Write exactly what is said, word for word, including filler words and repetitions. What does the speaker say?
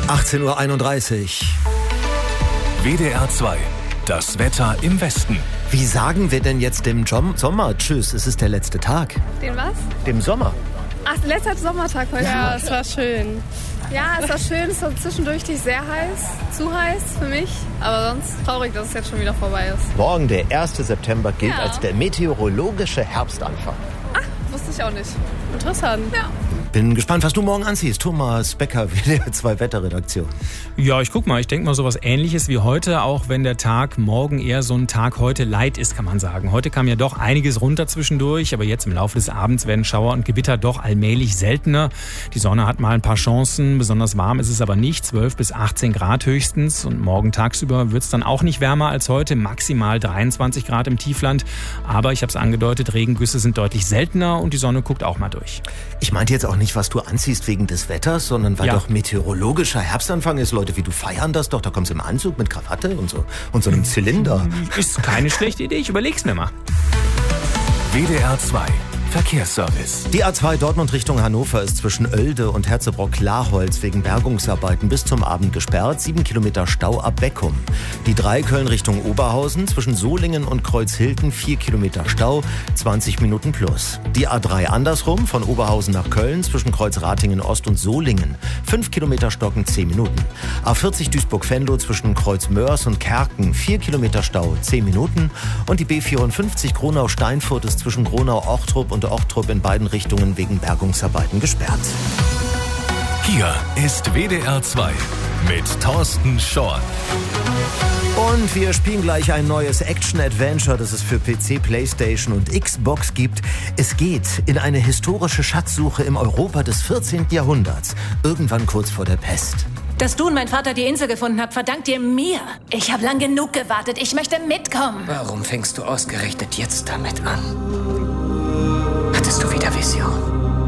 achtzehn Uhr einunddreißig. W D R zwei. Das Wetter im Westen. Wie sagen wir denn jetzt dem Jom- Sommer Tschüss? Es ist der letzte Tag. Den was? Dem Sommer. Ach, letzter Sommertag heute. Ja, es war schön. Ja, es war schön. Es war zwischendurch nicht sehr heiß. Zu heiß für mich. Aber sonst traurig, dass es jetzt schon wieder vorbei ist. Morgen, der erste September, gilt Ja. als der meteorologische Herbstanfang. Ach, wusste ich auch nicht. Interessant. Ja. Bin gespannt, was du morgen anziehst. Thomas Becker, W D R zwei Wetterredaktion. Ja, ich guck mal, ich denke mal sowas Ähnliches wie heute, auch wenn der Tag morgen eher so ein Tag heute light ist, kann man sagen. Heute kam ja doch einiges runter zwischendurch, aber jetzt im Laufe des Abends werden Schauer und Gewitter doch allmählich seltener. Die Sonne hat mal ein paar Chancen, besonders warm ist es aber nicht, zwölf bis achtzehn Grad höchstens. Und morgen tagsüber wird es dann auch nicht wärmer als heute, maximal dreiundzwanzig Grad im Tiefland. Aber ich habe es angedeutet, Regengüsse sind deutlich seltener und die Sonne guckt auch mal durch. Ich meinte jetzt auch nicht, was du anziehst wegen des Wetters, sondern weil Ja. doch meteorologischer Herbstanfang ist. Leute wie du feiern das doch. Da kommst du im Anzug mit Krawatte und so, und so einem Zylinder. Ist keine schlechte Idee, ich überleg's mir mal. W D R zwei. Verkehrsservice. Die A zwei Dortmund Richtung Hannover ist zwischen Oelde und Herzebrock-Klarholz wegen Bergungsarbeiten bis zum Abend gesperrt. Sieben Kilometer Stau ab Beckum. Die drei Köln Richtung Oberhausen zwischen Solingen und Kreuzhilden vier Kilometer Stau, zwanzig Minuten plus. Die A drei andersrum von Oberhausen nach Köln zwischen Kreuzratingen Ost und Solingen. fünf Kilometer Stocken, zehn Minuten. A vierzig Duisburg-Venlo zwischen Kreuzmörs und Kerken vier Kilometer Stau, zehn Minuten. Und die B vierundfünfzig Gronau-Steinfurt ist zwischen Gronau-Ochtrup und Ochtrup in beiden Richtungen wegen Bergungsarbeiten gesperrt. Hier ist W D R zwei mit Thorsten Schorn. Und wir spielen gleich ein neues Action-Adventure, das es für P C, Playstation und Xbox gibt. Es geht in eine historische Schatzsuche im Europa des vierzehnten Jahrhunderts, irgendwann kurz vor der Pest. Dass du und mein Vater die Insel gefunden habt, verdankt ihr mir. Ich habe lang genug gewartet. Ich möchte mitkommen. Warum fängst du ausgerechnet jetzt damit an? Hattest du wieder Vision?